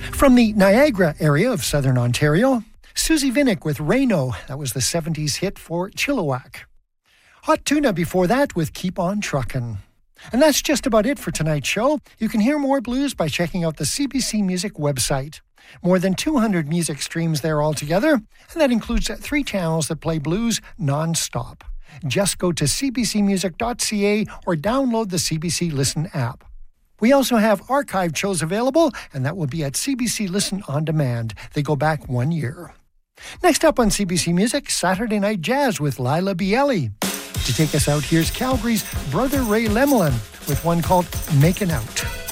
From the Niagara area of southern Ontario, Susie Vinnick with Reno. That was the 70s hit for Chilliwack. Hot Tuna before that with Keep On Truckin'. And that's just about it for tonight's show. You can hear more blues by checking out the CBC Music website. More than 200 music streams there altogether, and that includes 3 channels that play blues non-stop. Just go to cbcmusic.ca or download the CBC Listen app. We also have archived shows available, and that will be at CBC Listen On Demand. They go back 1 year. Next up on CBC Music, Saturday Night Jazz with Lila Bielli. To take us out, here's Calgary's Brother Ray Lemelin with one called Makin' Out.